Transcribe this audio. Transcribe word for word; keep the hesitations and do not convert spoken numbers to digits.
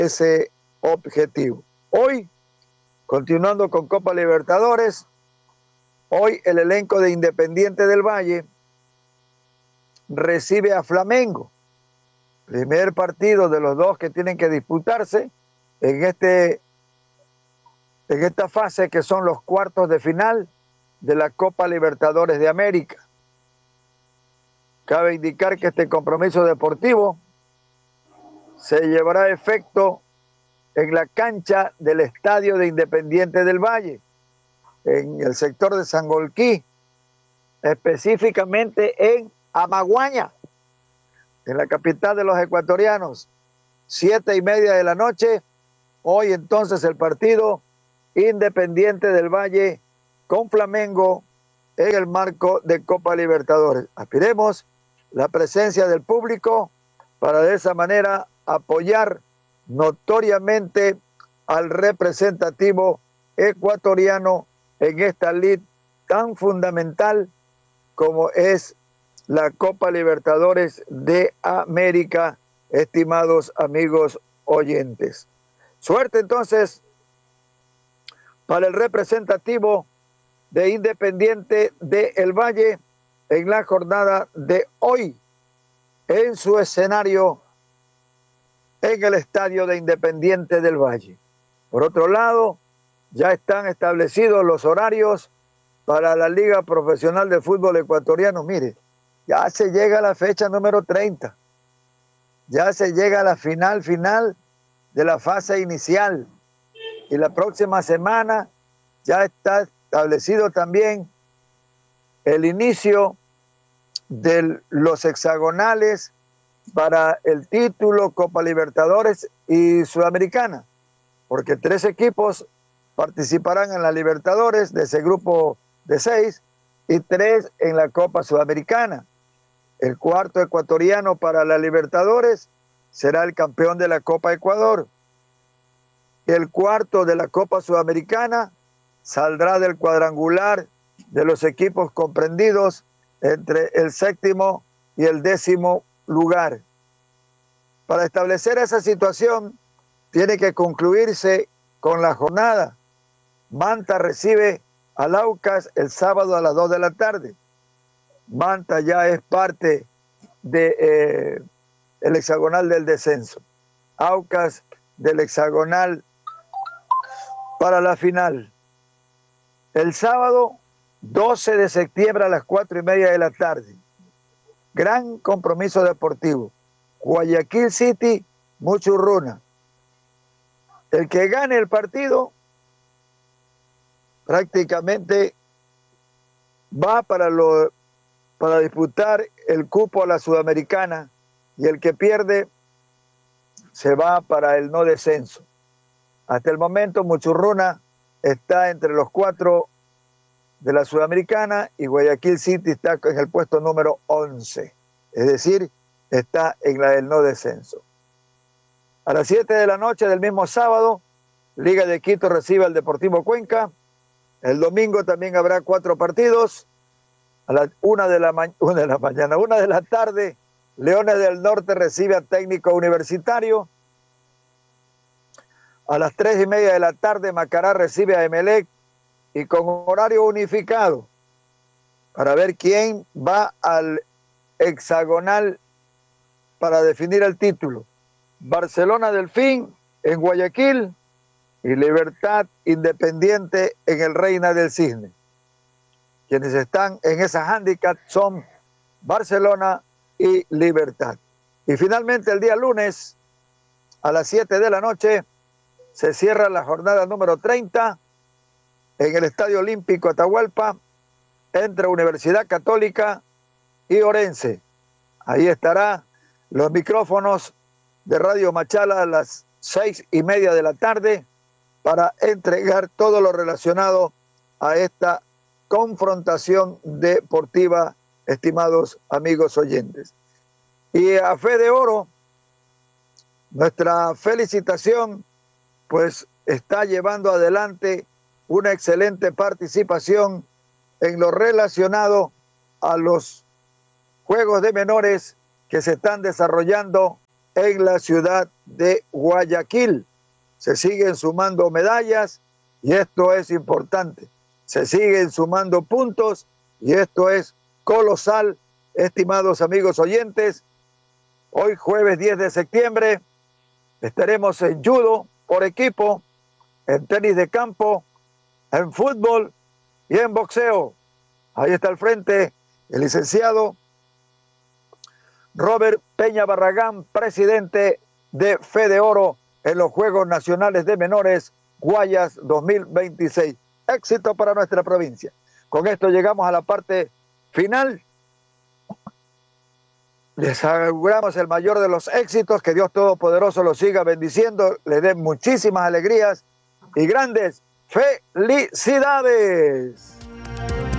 ese objetivo. Hoy, continuando con Copa Libertadores, hoy el elenco de Independiente del Valle recibe a Flamengo. Primer partido de los dos que tienen que disputarse en, este, en esta fase que son los cuartos de final de la Copa Libertadores de América. Cabe indicar que este compromiso deportivo se llevará a efecto en la cancha del Estadio de Independiente del Valle, en el sector de Sangolquí, específicamente en Amaguaña, en la capital de los ecuatorianos. Siete y media de la noche, hoy entonces el partido Independiente del Valle con Flamengo en el marco de Copa Libertadores. Aspiremos la presencia del público para de esa manera apoyar notoriamente al representativo ecuatoriano en esta lid tan fundamental como es la Copa Libertadores de América, estimados amigos oyentes. Suerte entonces para el representativo de Independiente del Valle en la jornada de hoy, en su escenario en el Estadio de Independiente del Valle. Por otro lado, ya están establecidos los horarios para la Liga Profesional de Fútbol Ecuatoriano. Mire, ya se llega a la fecha número treinta. Ya se llega a la final final de la fase inicial. Y la próxima semana ya está establecido también el inicio de los hexagonales para el título Copa Libertadores y Sudamericana, porque tres equipos participarán en la Libertadores de ese grupo de seis y tres en la Copa Sudamericana. El cuarto ecuatoriano para la Libertadores será el campeón de la Copa Ecuador. El cuarto de la Copa Sudamericana saldrá del cuadrangular de los equipos comprendidos entre el séptimo y el décimo lugar. Para establecer esa situación, tiene que concluirse con la jornada. Manta recibe al Aucas el sábado a las dos de la tarde. Manta ya es parte del de, eh, hexagonal del descenso. Aucas del hexagonal para la final. El sábado doce de septiembre a las cuatro y media de la tarde. Gran compromiso deportivo. Guayaquil City, Muchurruna. El que gane el partido prácticamente va para, lo, para disputar el cupo a la Sudamericana y el que pierde se va para el no descenso. Hasta el momento Muchurruna está entre los cuatro de la Sudamericana y Guayaquil City está en el puesto número once, es decir, está en la del no descenso. A las siete de la noche del mismo sábado, Liga de Quito recibe al Deportivo Cuenca. El domingo también habrá cuatro partidos. A las una de la, ma- una de la mañana, una de la tarde, Leones del Norte recibe a Técnico Universitario. A las tres y media de la tarde, Macará recibe a Emelec y con horario unificado para ver quién va al hexagonal para definir el título. Barcelona Delfín en Guayaquil y Libertad Independiente en el Reina del Cisne. Quienes están en esa handicap son Barcelona y Libertad. Y finalmente el día lunes a las siete de la noche se cierra la jornada número treinta en el Estadio Olímpico Atahualpa entre Universidad Católica y Orense. Ahí estará los micrófonos de Radio Machala a las seis y media de la tarde para entregar todo lo relacionado a esta confrontación deportiva, estimados amigos oyentes. Y a fe de oro, nuestra felicitación, pues está llevando adelante una excelente participación en lo relacionado a los Juegos de Menores que se están desarrollando en la ciudad de Guayaquil. Se siguen sumando medallas y esto es importante. Se siguen sumando puntos y esto es colosal, estimados amigos oyentes. Hoy jueves diez de septiembre estaremos en judo por equipo, en tenis de campo, en fútbol y en boxeo. Ahí está al frente el licenciado Robert Peña Barragán, presidente de Fede Oro en los Juegos Nacionales de Menores Guayas dos mil veintiséis. Éxito para nuestra provincia. Con esto llegamos a la parte final. Les auguramos el mayor de los éxitos, que Dios Todopoderoso los siga bendiciendo, les dé muchísimas alegrías y grandes felicidades.